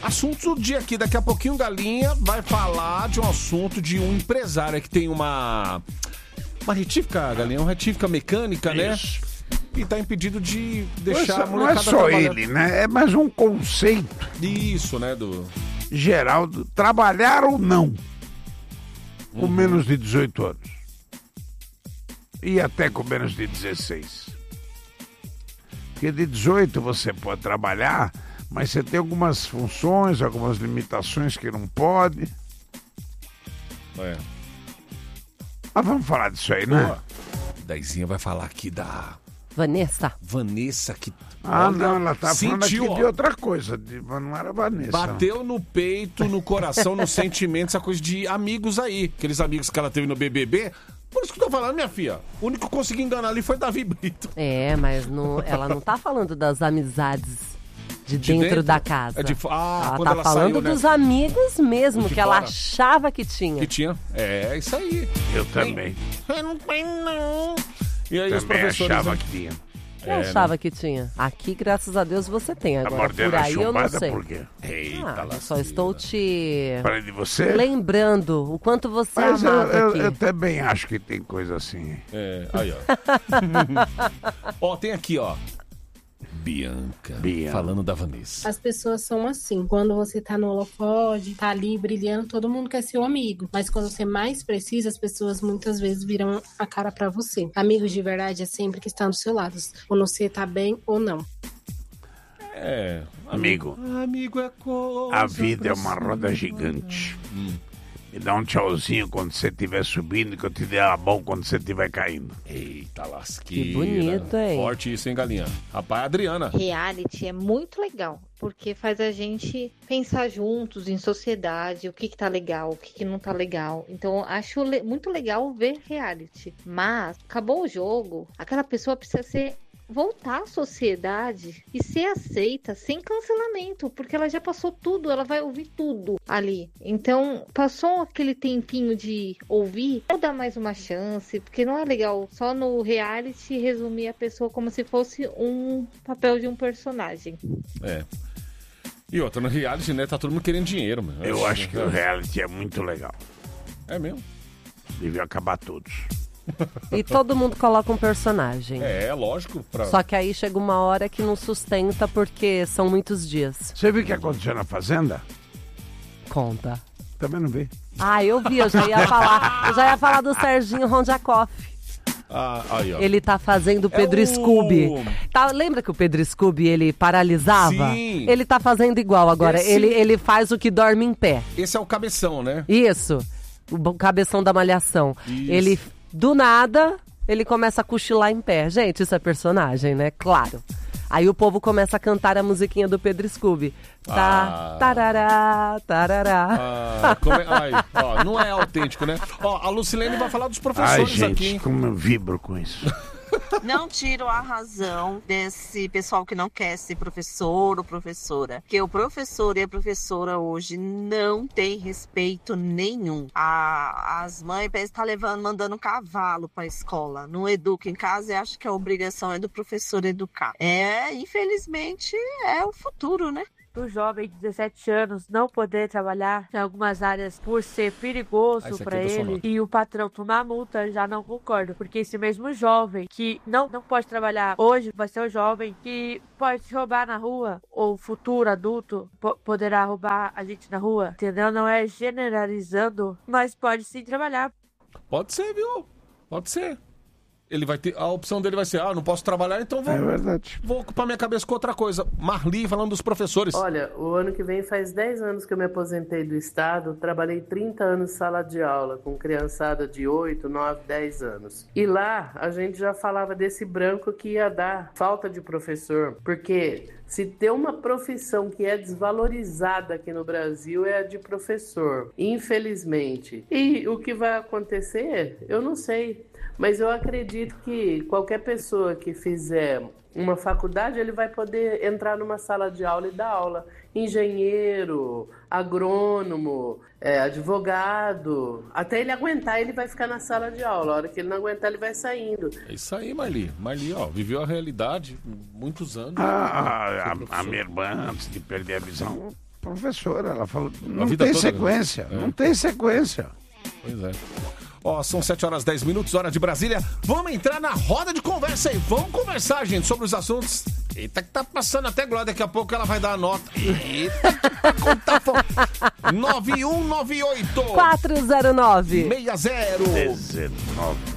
Assunto do dia aqui, daqui a pouquinho o Galinha vai falar de um assunto de um empresário que tem uma retífica, Galinha, uma retífica mecânica, Isso. né? E tá impedido de deixar a não é molecada só trabalhando. ele, né? É mais um conceito Isso, né, geral do trabalhar ou não com menos de 18 anos. E até com menos de 16. Porque de 18 você pode trabalhar, mas você tem algumas funções, algumas limitações que não pode. É. Mas vamos falar disso aí, né? Boa. Daizinha vai falar aqui da Vanessa, que não, ela tá falando aqui sentiu, de outra coisa, não era Vanessa. bateu no peito, no coração, no sentimento, essa coisa de amigos aí, aqueles amigos que ela teve no BBB. Por isso que eu tô falando, minha filha, o único que conseguiu enganar ali foi Davi Brito. Mas ela não tá falando das amizades de dentro da casa. Ela tá falando saiu, né? dos amigos mesmo, De que ela fora. achava que tinha. Que tinha. É isso aí. Eu também. Eu não tenho, não. E aí os Também professores... achava né? que tinha. Eu achava que tinha. Aqui, graças a Deus, você tem. A Agora, mordendo por a aí eu não chumbada sei. por quê? Eita, Eu só estou te Falei de você? lembrando o quanto você Mas amava aqui. eu também acho que tem coisa assim. Aí, ó. Ó, tem aqui, ó. Bianca, falando da Vanessa. As pessoas são assim, quando você tá no holofote, tá ali brilhando, todo mundo quer ser seu amigo. Mas quando você mais precisa, as pessoas muitas vezes viram a cara pra você. Amigos de verdade é sempre que estão do seu lado, quando você tá bem ou não. Amigo. Amigo é coisa. A vida é uma roda gigante. Me dá um tchauzinho quando você estiver subindo, que eu te dê a mão quando você estiver caindo. Eita lasqueira. Que bonito, hein? Forte isso, hein, Galinha? Rapaz, Adriana. Reality é muito legal, porque faz a gente pensar juntos em sociedade, o que tá legal, o que não tá legal. Então, acho muito legal ver reality. Mas, acabou o jogo, aquela pessoa precisa voltar à sociedade e ser aceita sem cancelamento, porque ela já passou tudo, ela vai ouvir tudo ali. Então, passou aquele tempinho de ouvir, vou dar mais uma chance, porque não é legal só no reality resumir a pessoa como se fosse um papel de um personagem. E outra, no reality, né, tá todo mundo querendo dinheiro, mano. Eu acho que o reality é muito legal. É mesmo? Devia acabar todos. E todo mundo coloca um personagem. Lógico. Só que aí chega uma hora que não sustenta porque são muitos dias. Você viu o que aconteceu na Fazenda? Conta. Também não vi. Eu vi, eu já ia falar do Serginho Rondiakoff. Aí, ó. Ele tá fazendo o Pedro Scooby. Lembra que o Pedro Scooby, ele paralisava? Sim. Ele tá fazendo igual agora. Ele faz o que dorme em pé. Esse é o cabeção, né? Isso. O cabeção da Malhação. Isso. Ele, do nada, ele começa a cochilar em pé. Gente, isso é personagem, né? Claro. Aí o povo começa a cantar a musiquinha do Pedro Scooby. Tarará, tarará. Não é autêntico, né? A Lucilene vai falar dos professores gente, aqui, hein? Como eu vibro com isso. Não tiro a razão desse pessoal que não quer ser professor ou professora. Porque o professor e a professora hoje não tem respeito nenhum. As mães parecem estar mandando cavalo para a escola. Não educa em casa e acha que a obrigação é do professor educar. Infelizmente, é o futuro, né? Do jovem de 17 anos não poder trabalhar em algumas áreas por ser perigoso para ele e o patrão tomar multa, já não concordo, porque esse mesmo jovem que não pode trabalhar hoje vai ser o jovem que pode roubar na rua, ou futuro adulto poderá roubar a gente na rua, entendeu? Não é generalizando, mas pode sim trabalhar. Pode ser, viu? Pode ser. Ele vai ter, a opção dele vai ser, não posso trabalhar, então vou ocupar minha cabeça com outra coisa. Marli, falando dos professores. Olha, o ano que vem faz 10 anos que eu me aposentei do Estado, trabalhei 30 anos em sala de aula, com criançada de 8, 9, 10 anos. E lá, a gente já falava desse branco que ia dar falta de professor, porque se tem uma profissão que é desvalorizada aqui no Brasil é a de professor, infelizmente. E o que vai acontecer, eu não sei. Mas eu acredito que qualquer pessoa que fizer uma faculdade, ele vai poder entrar numa sala de aula e dar aula. Engenheiro, agrônomo, advogado. Até ele aguentar, ele vai ficar na sala de aula. A hora que ele não aguentar, ele vai saindo. É isso aí, Marli. Marli, viveu a realidade muitos anos. A minha irmã, antes de perder a visão, Professora, ela falou, A não vida tem toda, sequência, não tem sequência. Pois é. Ó, são 7h10, hora de Brasília. Vamos entrar na roda de conversa aí. Vamos conversar, gente, sobre os assuntos. Eita, que tá passando até Glória. Daqui a pouco ela vai dar a nota. Eita, que contar 9198 409 60 19